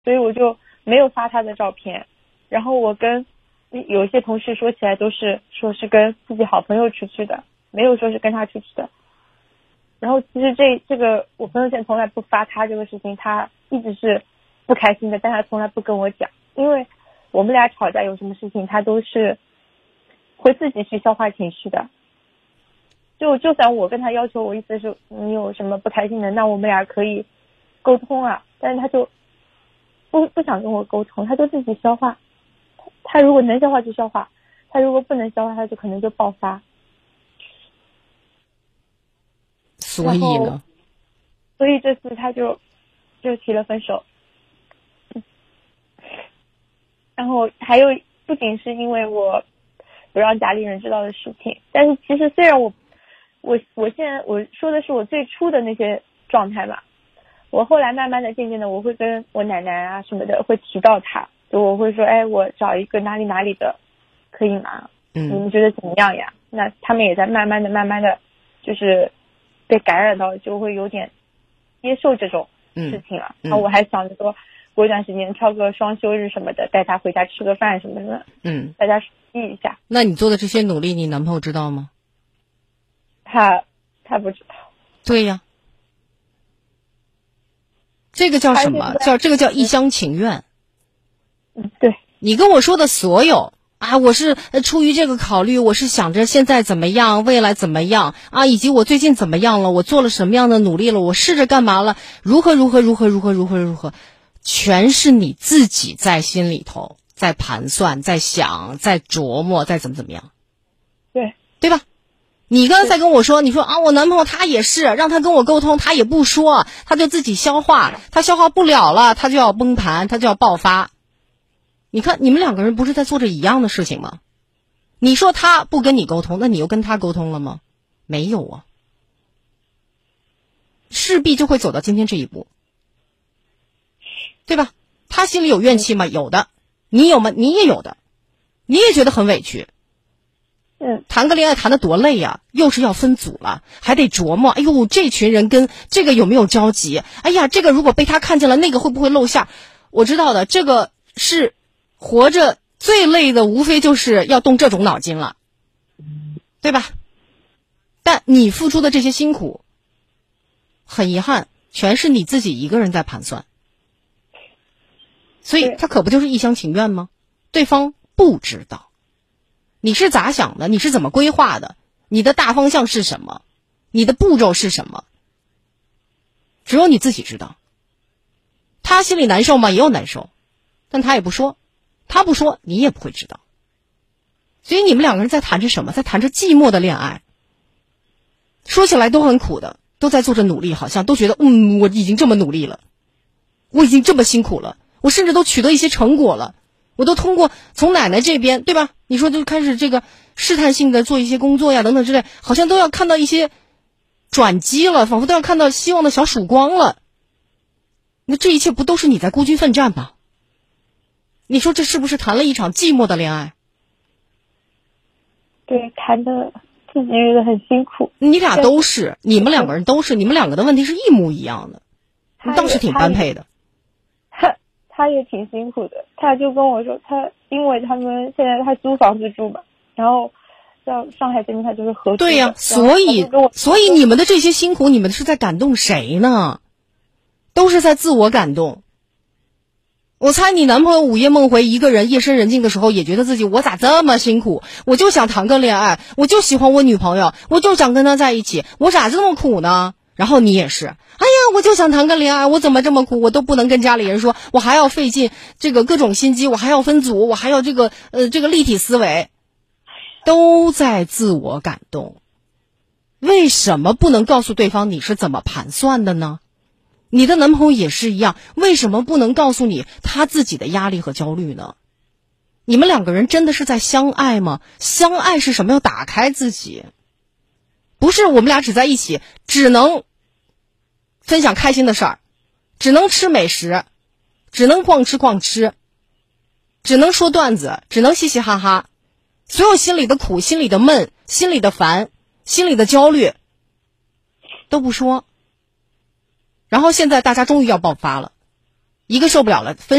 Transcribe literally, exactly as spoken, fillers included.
所以我就没有发他的照片。然后我跟有一些同事说起来都是说是跟自己好朋友出去的，没有说是跟他出去的。然后其实这这个我朋友圈从来不发他这个事情，他一直是不开心的，但他从来不跟我讲，因为我们俩吵架有什么事情他都是会自己去消化情绪的。就就算我跟他要求，我意思是你有什么不开心的，那我们俩可以沟通啊，但是他就不不想跟我沟通，他就自己消化。他如果能消化就消化，他如果不能消化，他就可能就爆发。 所以呢？ 所以这次他就就提了分手。然后还有不仅是因为我不让家里人知道的事情，但是其实虽然我我我现在我说的是我最初的那些状态嘛，我后来慢慢的渐渐的我会跟我奶奶啊什么的会提到他，就我会说，哎，我找一个哪里哪里的可以吗？ 嗯， 你们觉得怎么样呀？那他们也在慢慢的慢慢的就是被感染到，就会有点接受这种事情了。然后我还想着说过一段时间挑个双休日什么的带他回家吃个饭什么的， 嗯， 大家熟悉一下。 那你做的这些努力你男朋友知道吗？ 他他不知道。 对呀，这个叫什么？叫这个叫一厢情愿。 嗯，对。 你跟我说的所有啊，我是出于这个考虑，我是想着现在怎么样，未来怎么样啊，以及我最近怎么样了，我做了什么样的努力了，我试着干嘛了，如何如何如何如何如何如何，全是你自己在心里头在盘算，在想，在琢磨，在怎么怎么样。 对， 对吧？你刚才跟我说，你说啊，我男朋友他也是，让他跟我沟通，他也不说，他就自己消化，他消化不了了，他就要崩盘，他就要爆发。你看，你们两个人不是在做着一样的事情吗？你说他不跟你沟通，那你又跟他沟通了吗？没有啊，势必就会走到今天这一步，对吧？他心里有怨气吗？有的。你有吗？你也有的，你也觉得很委屈。 嗯， 谈个恋爱谈得多累呀，又是要分组了，还得琢磨，哎呦，这群人跟这个有没有交集？哎呀，这个如果被他看见了，那个会不会露馅？我知道的，这个是活着最累的，无非就是要动这种脑筋了，对吧？但你付出的这些辛苦，很遗憾，全是你自己一个人在盘算，所以他可不就是一厢情愿吗？对方不知道。你是咋想的？你是怎么规划的？你的大方向是什么？你的步骤是什么？只有你自己知道。他心里难受吗？也有难受，但他也不说，他不说，你也不会知道。所以你们两个人在谈着什么？在谈着寂寞的恋爱。说起来都很苦的，都在做着努力，好像都觉得，嗯，我已经这么努力了，我已经这么辛苦了，我甚至都取得一些成果了。我都通过从奶奶这边，对吧？你说就开始这个试探性的做一些工作呀，等等之类，好像都要看到一些转机了，仿佛都要看到希望的小曙光了。那这一切不都是你在孤军奋战吗？你说这是不是谈了一场寂寞的恋爱？ 对，谈的自己觉得很辛苦。 你俩都是，你们两个人都是，你们两个的问题是一模一样的，你倒是挺般配的。 他他也挺辛苦的，他就跟我说，他因为他们现在他租房子住嘛，然后到上海这边他就是合租。 对呀、啊，所以所以你们的这些辛苦，你们是在感动谁呢？都是在自我感动。我猜你男朋友午夜梦回，一个人夜深人静的时候，也觉得自己我咋这么辛苦？我就想谈个恋爱，我就喜欢我女朋友，我就想跟她在一起，我咋这么苦呢？然后你也是，哎呀，我就想谈个恋爱，我怎么这么苦？我都不能跟家里人说，我还要费尽这个各种心机，我还要分组，我还要这个呃这个立体思维，都在自我感动。为什么不能告诉对方你是怎么盘算的呢？你的男朋友也是一样，为什么不能告诉你他自己的压力和焦虑呢？你们两个人真的是在相爱吗？相爱是什么？要打开自己，不是我们俩只在一起，只能分享开心的事儿，只能吃美食，只能逛吃逛吃，只能说段子，只能嘻嘻哈哈，所有心里的苦、心里的闷、心里的烦、心里的焦虑都不说。然后现在大家终于要爆发了， 一个受不了了分